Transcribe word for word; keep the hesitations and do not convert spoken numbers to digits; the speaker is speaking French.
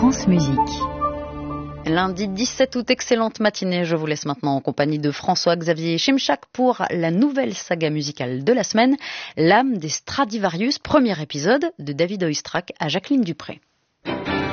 France Musique. Lundi dix-sept août, excellente matinée. Je vous laisse maintenant en compagnie de François-Xavier Chimchak pour la nouvelle saga musicale de la semaine, L'âme des Stradivarius, premier épisode de David Oistrakh à Jacqueline Dupré.